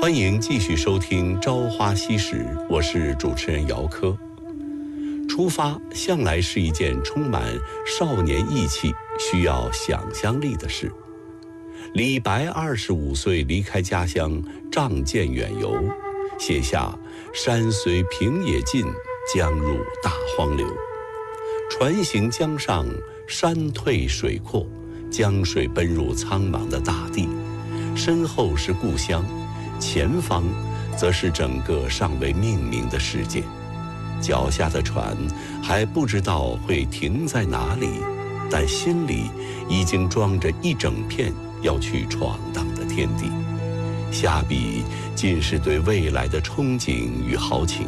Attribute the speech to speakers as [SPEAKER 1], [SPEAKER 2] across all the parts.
[SPEAKER 1] 欢迎继续收听《朝花夕拾》，我是主持人姚科。出发向来是一件充满少年意气、需要想象力的事。李白25岁离开家乡，仗剑远游，写下“山随平野尽，江入大荒流”。船行江上，山退水阔，江水奔入苍茫的大地，身后是故乡，前方则是整个尚未命名的世界。脚下的船还不知道会停在哪里，但心里已经装着一整片要去闯荡的天地。下笔尽是对未来的憧憬与豪情。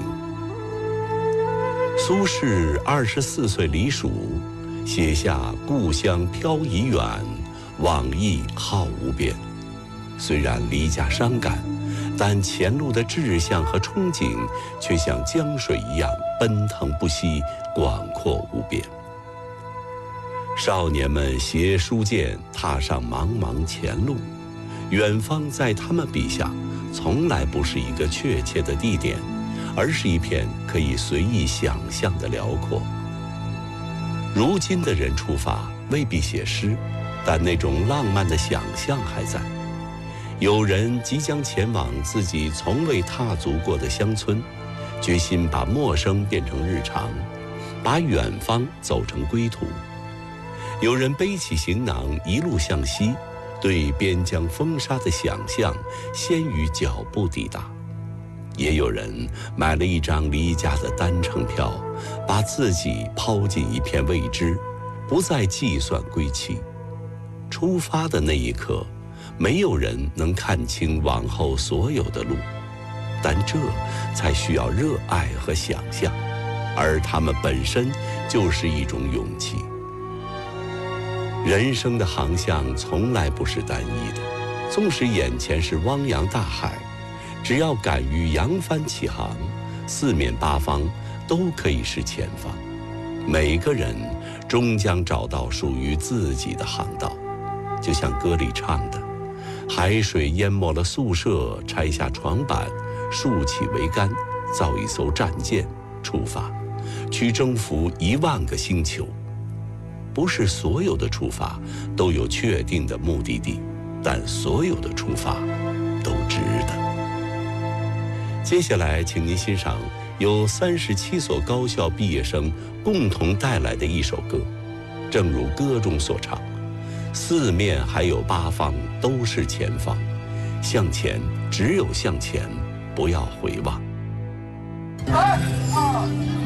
[SPEAKER 1] 苏轼24岁离蜀，写下“故乡飘已远，往忆好无边”。虽然离家伤感，但前路的志向和憧憬却像江水一样奔腾不息，广阔无边。少年们携书剑，踏上茫茫前路，远方在他们笔下从来不是一个确切的地点，而是一片可以随意想象的辽阔。如今的人出发未必写诗，但那种浪漫的想象还在。有人即将前往自己从未踏足过的乡村，决心把陌生变成日常，把远方走成归途。有人背起行囊一路向西，对边疆风沙的想象先于脚步抵达。也有人买了一张离家的单程票，把自己抛进一片未知，不再计算归期。出发的那一刻，没有人能看清往后所有的路，但这才需要热爱和想象，而它们本身就是一种勇气。人生的航向从来不是单一的，纵使眼前是汪洋大海，只要敢于扬帆起航，四面八方都可以是前方。每个人终将找到属于自己的航道，就像歌里唱的：海水淹没了宿舍，拆下床板，竖起桅杆，造一艘战舰，出发，去征服10000个星球。不是所有的出发都有确定的目的地，但所有的出发都值得。接下来，请您欣赏由37所高校毕业生共同带来的一首歌。正如歌中所唱：四面还有八方，都是前方，向前，只有向前，不要回望。
[SPEAKER 2] 3、2